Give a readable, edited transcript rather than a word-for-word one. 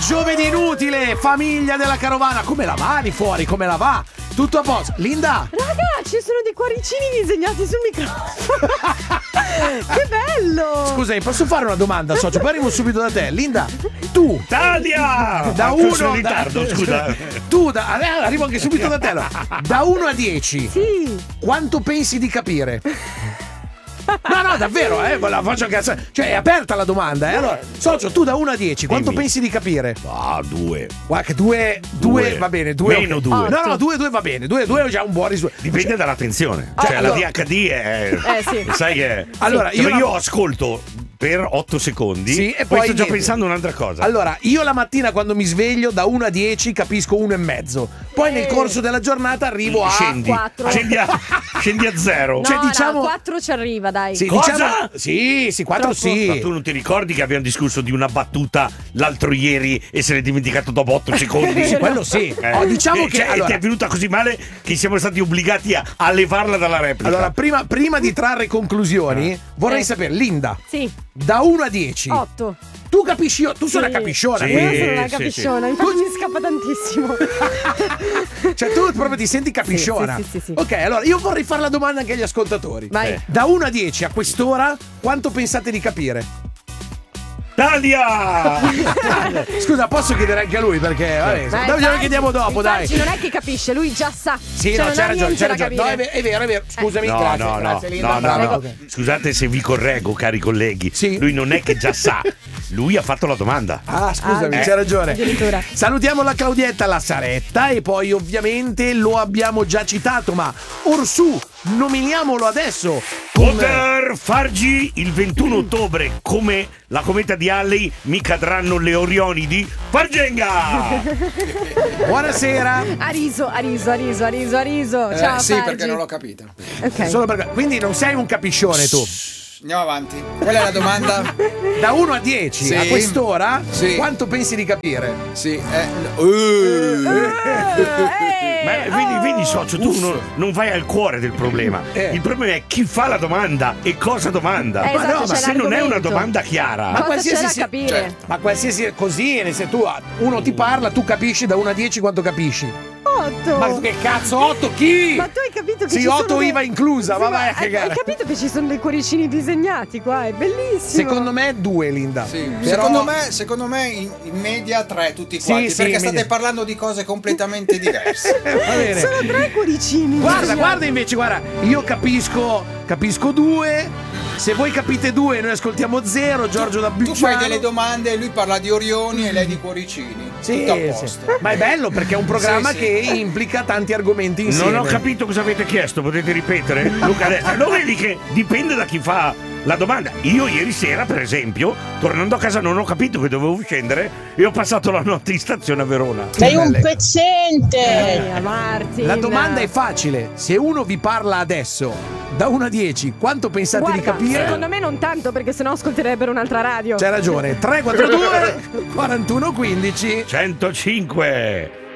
giovedì inutile, famiglia della carovana. Come la va lì fuori? Come la va? Tutto a posto. Linda? Raga, ci sono dei cuoricini disegnati sul microfono. Che bello! Scusami, posso fare una domanda, socio? Poi arrivo subito da te. Linda, tu Talia! da Sono 1 in ritardo, scusa. Tu arrivo anche subito da te. Da 1 a 10. Sì. Quanto pensi di capire? No, davvero, la faccio a cazzo. Cioè, è aperta la domanda, Allora, socio, tu da 1 a 10, quanto Dimmi. pensi di capire? Ah, 2. Guarda che 2 va bene, 2 Meno 2. No, 2 va bene. 2 è già un buon risultato. Dipende dall'attenzione. Cioè, allora- la DHD è. Sì. Sai che. Allora, io ascolto per 8 secondi. Sì, e poi poi sto già niente. pensando a un'altra cosa. Allora, io la mattina quando mi sveglio da 1 a 10 capisco 1,5. Poi nel corso della giornata arrivo a Scendi. 4. Scendi a 0. No, Cioè, diciamo- 4 ci arriva, dai. Sì, Cosa? diciamo. Sì, 4 Troppo. sì. Ma tu non ti ricordi che abbiamo discusso di una battuta l'altro ieri e se l'è dimenticato dopo 8 secondi? Sì, quello sì. Diciamo che Cioè, allora, ti è venuta così male che siamo stati obbligati a levarla dalla replica. allora, prima di trarre conclusioni, vorrei sapere, Linda, Sì, da 1 a 10, 8. tu capisci, tu sei una Sì. capisciona. Sì. Io sono una sì, capisciona, infatti mi scappa tantissimo. Cioè, tu proprio ti senti capisciona. Sì. Ok, allora io vorrei fare la domanda anche agli ascoltatori. Vai. Da 1 a 10 a quest'ora, quanto pensate di capire? Talia! Scusa, posso chiedere anche a lui perché vabbè, Dai, glielo chiediamo dopo, dai. Infatti, non è che capisce, lui già sa. Sì, Cioè, no, non c'hai ha ragione, niente c'hai da ragione. No, capire. è vero. Scusami, grazie, Linda. brava, no. ok. Scusate se vi correggo, cari colleghi. Sì. Lui non è che già sa, lui ha fatto la domanda. Ah, scusami, Ah, c'hai ragione. addirittura. Salutiamo la Claudietta, la Saretta e poi ovviamente lo abbiamo già citato, ma orsù, nominiamolo adesso. Poter fargi il 21 ottobre come la cometa di Halley mi cadranno le Orionidi? Fargenga! Buonasera. A riso. Ciao, sì, Fargi. perché non l'ho capita. Ok. Solo per- Quindi non sei un capiscione tu. Andiamo avanti. Qual è la domanda? Da 1 a 10 Sì. a quest'ora, Sì. quanto pensi di capire? Sì. Vedi, socio, tu non vai al cuore del problema. Il problema è chi fa la domanda e cosa domanda. Esatto, Ma no, c'è ma se non è una l'argomento. domanda chiara. Ma Cosa c'è qualsiasi da sia- capire? Certo. Ma qualsiasi così, se tu uno ti parla, tu capisci da 1 a 10 quanto capisci. 8. Ma che cazzo, 8 chi? Ma tu hai capito che Sì, ci 8 sono IVA inclusa, Sì, ma ma vai a cagare. Hai capito che ci sono dei cuoricini disegnati qua? È bellissimo. Secondo me 2, Linda. Sì. Però- Secondo me in media 3 tutti Sì, quanti, sì, perché in state media. parlando di cose completamente diverse. Va bene. Sono 3 cuoricini. Guarda invece, io capisco 2. Se voi capite 2, noi ascoltiamo 0. Giorgio da Tu Bucciano. fai delle domande e lui parla di Orioni e lei di cuoricini. Sì, Tutto a sì. posto. Ma è bello perché è un programma Sì, sì. che implica tanti argomenti insieme. Non ho capito cosa avete chiesto, potete ripetere? Luca adesso. Lo vedi che dipende da chi fa la domanda. Io ieri sera, per esempio, tornando a casa non ho capito che dovevo scendere e ho passato la notte in stazione a Verona. Sei un pezzente! Martin. La domanda è facile. Se uno vi parla adesso, da 1 a 10, quanto pensate Guarda, di capire? secondo me non tanto, perché sennò ascolterebbero un'altra radio. C'hai ragione. 342 41 15. 105.